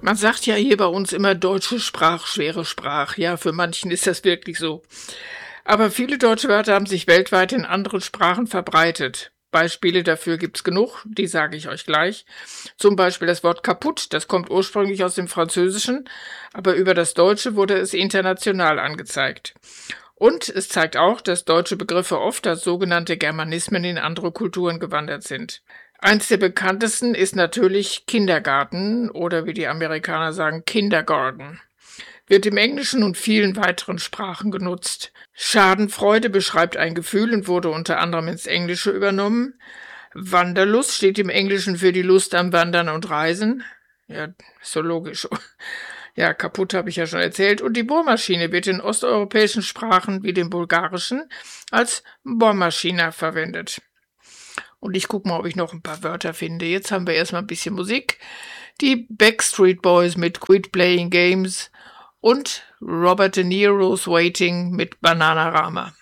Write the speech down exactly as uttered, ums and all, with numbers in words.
Man sagt ja hier bei uns immer deutsche Sprach, schwere Sprach. Ja, für manchen ist das wirklich so. Aber viele deutsche Wörter haben sich weltweit in anderen Sprachen verbreitet. Beispiele dafür gibt's genug, die sage ich euch gleich. Zum Beispiel das Wort kaputt, das kommt ursprünglich aus dem Französischen, aber über das Deutsche wurde es international angezeigt. Und es zeigt auch, dass deutsche Begriffe oft als sogenannte Germanismen in andere Kulturen gewandert sind. Eins der bekanntesten ist natürlich Kindergarten oder wie die Amerikaner sagen Kindergarten. Wird im Englischen und vielen weiteren Sprachen genutzt. Schadenfreude beschreibt ein Gefühl und wurde unter anderem ins Englische übernommen. Wanderlust steht im Englischen für die Lust am Wandern und Reisen. Ja, so logisch. Ja, kaputt habe ich ja schon erzählt. Und die Bohrmaschine wird in osteuropäischen Sprachen wie dem Bulgarischen als Bohrmaschina verwendet. Und ich gucke mal, ob ich noch ein paar Wörter finde. Jetzt haben wir erstmal ein bisschen Musik. Die Backstreet Boys mit Quit Playing Games und Robert De Niro's Waiting mit Bananarama.